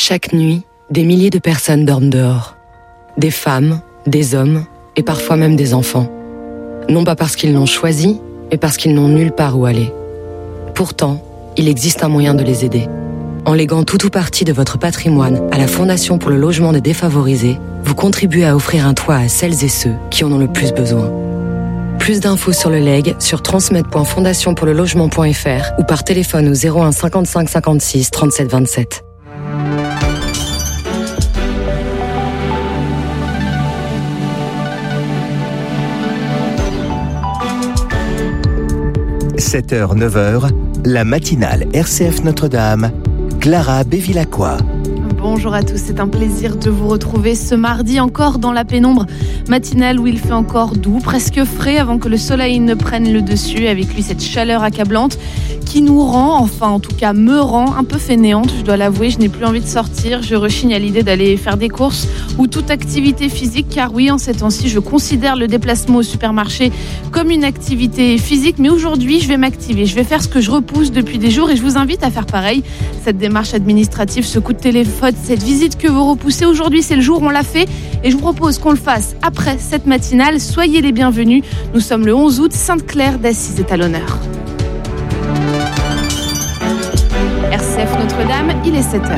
Chaque nuit, des milliers de personnes dorment dehors. Des femmes, des hommes et parfois même des enfants. Non pas parce qu'ils l'ont choisi, mais parce qu'ils n'ont nulle part où aller. Pourtant, il existe un moyen de les aider. En léguant tout ou partie de votre patrimoine à la Fondation pour le logement des défavorisés, vous contribuez à offrir un toit à celles et ceux qui en ont le plus besoin. Plus d'infos sur le legs sur transmet.fondationpourlelogement.fr ou par téléphone au 01 55 56 37 27. « 7h, 9h, la matinale RCF Notre-Dame, Clara Bévilacqua. » Bonjour à tous, c'est un plaisir de vous retrouver ce mardi encore dans la pénombre matinale où il fait encore doux, presque frais avant que le soleil ne prenne le dessus. Avec lui cette chaleur accablante qui nous rend, enfin en tout cas me rend un peu fainéante, je dois l'avouer. Je n'ai plus envie de sortir, je rechigne à l'idée d'aller faire des courses ou toute activité physique, car oui, en ces temps-ci je considère le déplacement au supermarché comme une activité physique. Mais aujourd'hui je vais m'activer, je vais faire ce que je repousse depuis des jours et je vous invite à faire pareil. Cette démarche administrative, ce coup de téléphone, cette visite que vous repoussez, aujourd'hui c'est le jour où on l'a fait et je vous propose qu'on le fasse après cette matinale. Soyez les bienvenus, nous sommes le 11 août, Sainte-Claire d'Assise est à l'honneur. RCF Notre-Dame, il est 7h.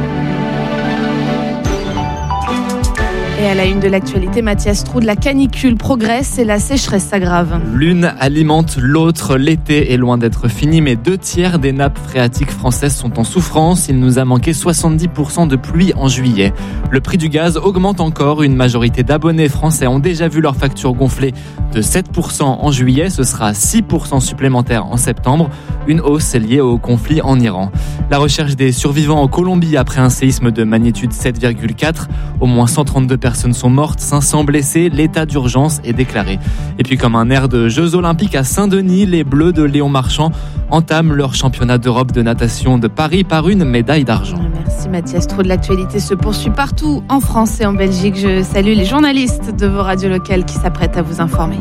Et à la une de l'actualité, Mathias Troude, la canicule progresse et la sécheresse s'aggrave. L'une alimente l'autre. L'été est loin d'être fini, mais 2/3 des nappes phréatiques françaises sont en souffrance. Il nous a manqué 70% de pluie en juillet. Le prix du gaz augmente encore. Une majorité d'abonnés français ont déjà vu leur facture gonfler de 7% en juillet. Ce sera 6% supplémentaire en septembre. Une hausse liée au conflit en Iran. La recherche des survivants en Colombie après un séisme de magnitude 7,4. Au moins 132 personnes sont mortes, 500 blessés, l'état d'urgence est déclaré. Et puis comme un air de Jeux Olympiques à Saint-Denis, les Bleus de Léon Marchand entament leur championnat d'Europe de natation de Paris par une médaille d'argent. Merci Mathias Troude, l'actualité se poursuit partout en France et en Belgique. Je salue les journalistes de vos radios locales qui s'apprêtent à vous informer.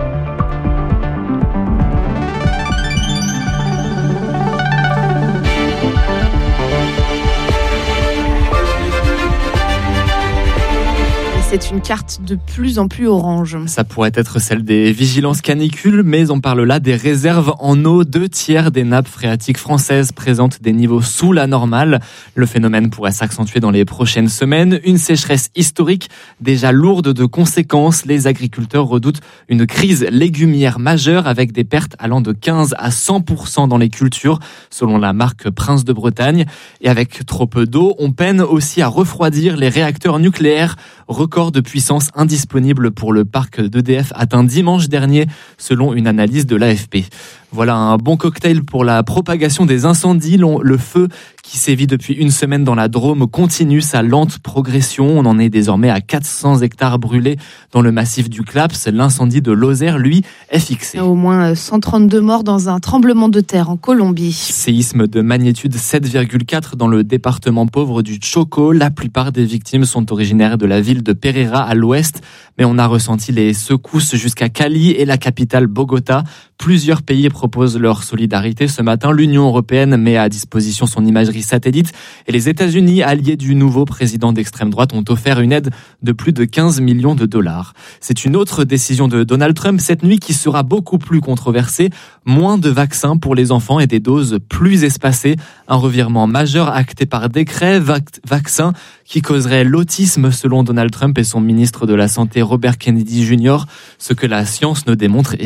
C'est une carte de plus en plus orange. Ça pourrait être celle des vigilances canicules, mais on parle là des réserves en eau. 2/3 des nappes phréatiques françaises présentent des niveaux sous la normale. Le phénomène pourrait s'accentuer dans les prochaines semaines. Une sécheresse historique déjà lourde de conséquences. Les agriculteurs redoutent une crise légumière majeure avec des pertes allant de 15 à 100% dans les cultures, selon la marque Prince de Bretagne. Et avec trop peu d'eau, on peine aussi à refroidir les réacteurs nucléaires. Record de puissance indisponible pour le parc d'EDF atteint dimanche dernier, selon une analyse de l'AFP. Voilà un bon cocktail pour la propagation des incendies. Le feu qui sévit depuis une semaine dans la Drôme continue sa lente progression. On en est désormais à 400 hectares brûlés dans le massif du Claps. L'incendie de Lozère, lui, est fixé. Au moins 132 morts dans un tremblement de terre en Colombie. Séisme de magnitude 7,4 dans le département pauvre du Chocó. La plupart des victimes sont originaires de la ville de Pereira à l'ouest, mais on a ressenti les secousses jusqu'à Cali et la capitale Bogota. Plusieurs pays proposent leur solidarité ce matin. L'Union européenne met à disposition son imagerie satellite et les États-Unis, alliés du nouveau président d'extrême droite, ont offert une aide de plus de 15 millions de dollars. C'est une autre décision de Donald Trump cette nuit qui sera beaucoup plus controversée. Moins de vaccins pour les enfants et des doses plus espacées. Un revirement majeur acté par décret. Vaccin qui causerait l'autisme selon Donald Trump et son ministre de la Santé Robert Kennedy Jr. Ce que la science ne démontre